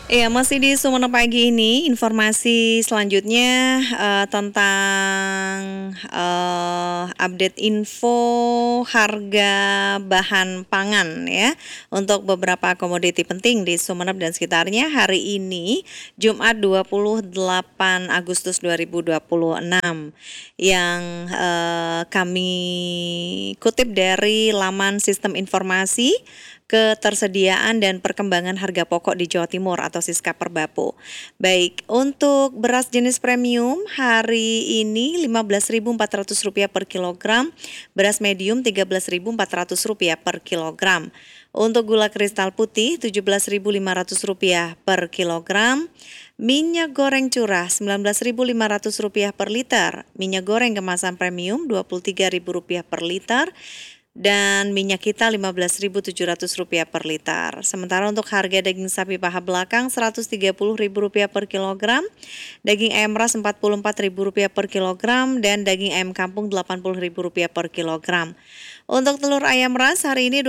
Iya, masih di Sumeneb pagi ini, informasi selanjutnya tentang update info harga bahan pangan ya untuk beberapa komoditi penting di Sumeneb dan sekitarnya hari ini Jumat 28 Agustus 2026 yang kami kutip dari laman sistem informasi ketersediaan dan perkembangan harga pokok di Jawa Timur atau Siska Perbapo. Baik, untuk beras jenis premium hari ini Rp15.400 per kilogram, beras medium Rp13.400 per kilogram. Untuk gula kristal putih Rp17.500 per kilogram. Minyak goreng curah Rp19.500 per liter, minyak goreng kemasan premium Rp23.000 per liter, dan minyak kita Rp15.700 per liter. Sementara untuk harga daging sapi paha belakang Rp130.000 per kilogram, daging ayam ras Rp44.000 per kilogram, dan daging ayam kampung Rp80.000 per kilogram. Untuk telur ayam ras hari ini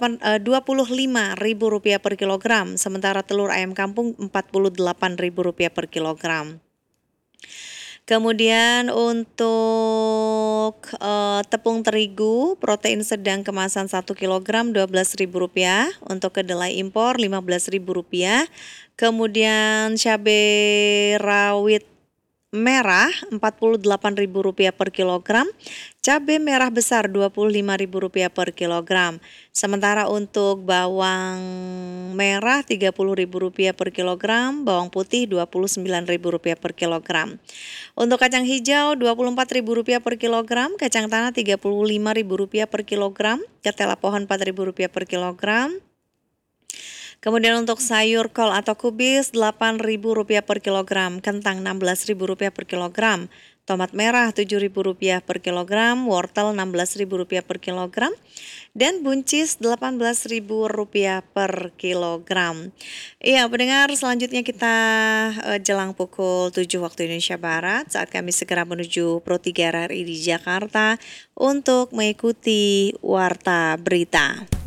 Rp25.000 per kilogram, sementara telur ayam kampung Rp48.000 per kilogram. Kemudian untuk tepung terigu protein sedang kemasan 1 kg Rp12.000, untuk kedelai impor Rp15.000. Kemudian cabai rawit merah Rp48.000 per kilogram, cabai merah besar Rp25.000 per kilogram. Sementara untuk bawang merah Rp30.000 per kilogram, bawang putih Rp29.000 per kilogram. Untuk kacang hijau Rp24.000 per kilogram, kacang tanah Rp35.000 per kilogram, ketela pohon Rp4.000 per kilogram. Kemudian untuk sayur kol atau kubis Rp8.000 per kilogram, kentang Rp16.000 per kilogram, tomat merah Rp7.000 per kilogram, wortel Rp16.000 per kilogram, dan buncis Rp18.000 per kilogram. Iya, pendengar, selanjutnya kita jelang pukul 7 waktu Indonesia Barat saat kami segera menuju Pro 3 RRI di Jakarta untuk mengikuti Warta Berita.